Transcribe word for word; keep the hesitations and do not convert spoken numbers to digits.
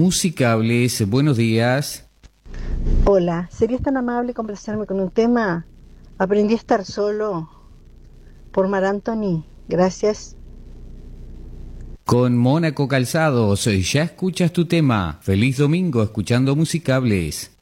Musicables, buenos días. Hola, ¿serías tan amable complacerme con un tema? Aprendí a estar solo por Mar Anthony. Gracias. Con Mónaco Calzados, ya escuchas tu tema. Feliz domingo escuchando Musicables.